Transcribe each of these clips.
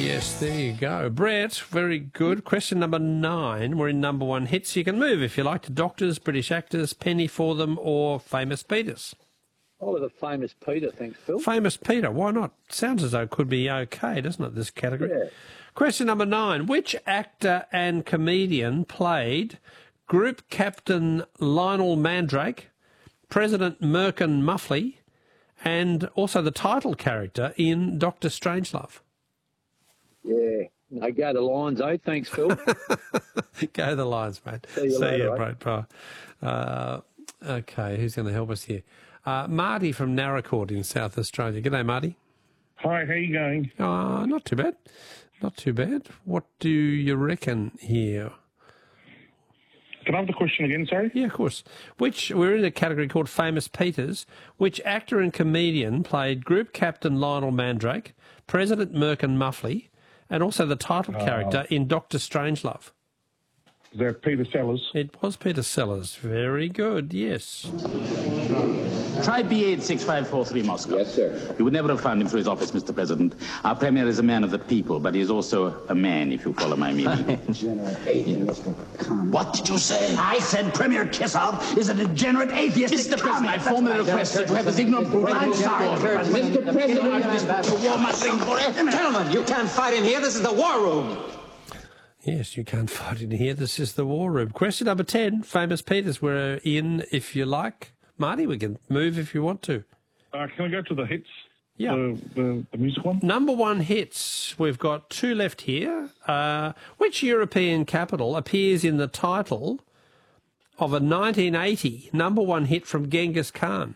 Yes, there you go. Brett, very good. Question number 9. We're in number 1 hits. You can move if you like to Doctors, British actors, Penny for them, or Famous Peters. Oh, the Famous Peter, thanks, Phil. Famous Peter, why not? Sounds as though it could be okay, doesn't it, this category? Yeah. Question number 9. Which actor and comedian played Group Captain Lionel Mandrake, President Merkin Muffley, and also the title character in Dr. Strangelove? Yeah. No, go the Lions, eh? Thanks, Phil. Go the Lions, mate. See you later, Brett. Bye. Okay, who's going to help us here? Marty from Narracourt in South Australia. G'day, Marty. Hi, how you going? Not too bad. Not too bad. What do you reckon here? Can I have the question again, sorry? Yeah, of course. We're in a category called Famous Peters. Which actor and comedian played Group Captain Lionel Mandrake, President Merkin Muffley, and also the title character in Dr. Strangelove? Is that Peter Sellers? It was Peter Sellers. Very good, yes. Try BA-6543 Moscow. Yes, sir. You would never have found him through his office, Mr. President. Our Premier is a man of the people, but he is also a man, if you follow my meaning. Degenerate atheist. What did you say? I said Premier Kissoff is a degenerate atheist. Mr. President, I formally request that you have this ignorant brute. I'm sorry, Mr. President. Gentlemen, you can't fight in here. This is the war room. Yes, you can't fight in here. This is the war room. Question number 10, Famous Peters. We're in, if you like. Marty, we can move if you want to. Can I go to the hits? Yeah. The music one? Number 1 hits. We've got 2 left here. Which European capital appears in the title of a 1980 number 1 hit from Genghis Khan?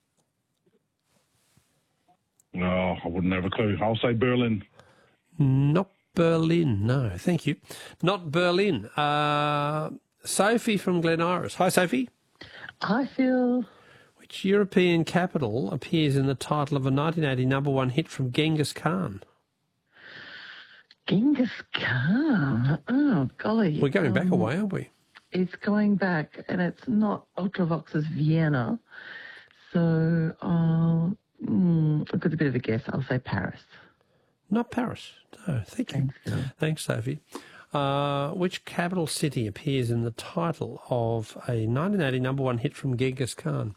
No, I wouldn't have a clue. I'll say Berlin. Not Berlin, no, thank you. Not Berlin. Sophie from Glen Iris. Hi, Sophie. Hi, Phil. Which European capital appears in the title of a 1980 number 1 hit from Genghis Khan? Genghis Khan. Oh, golly. We're going back a way, aren't we? It's going back, and it's not Ultravox's Vienna. So I've got a bit of a guess. I'll say Paris. Not Paris. No, thank you. Thanks, Sophie. Which capital city appears in the title of a 1980 number 1 hit from Genghis Khan?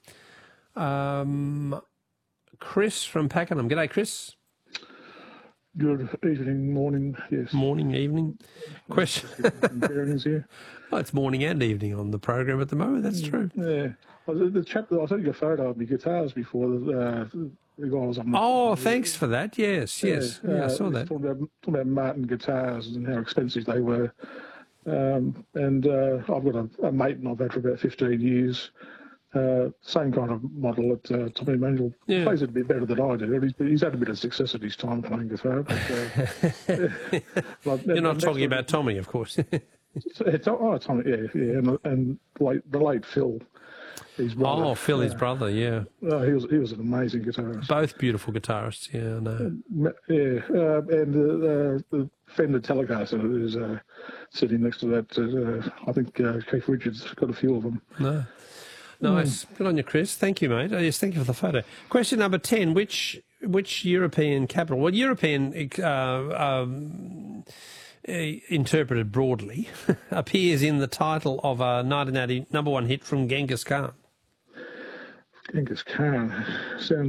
Chris from Pakenham. G'day, Chris. Good evening, morning, yes. Morning, evening. Question. Here. Oh, it's morning and evening on the program at the moment. That's true. Yeah. The chap that I sent you a photo of my guitars before, the guy was on. Oh, thanks for that. Yes. Yeah, I saw that. Talking about Martin guitars and how expensive they were. I've got a mate and I've had for about 15 years. Same kind of model that Tommy Manuel plays it a bit better than I do. He's had a bit of success at his time playing guitar. But, You're not talking about Tommy, of course. Tommy, yeah. And the late Phil. His brother. Oh, Phil, his brother, yeah. He was an amazing guitarist. Both beautiful guitarists, yeah, I know. And the Fender Telecaster is sitting next to that. I think Keith Richards got a few of them. No. Nice. Good on you, Chris. Thank you, mate. Yes, thank you for the photo. Question number 10, which European capital, well, European interpreted broadly, appears in the title of a 1980 number 1 hit from Genghis Khan? Genghis Khan sounds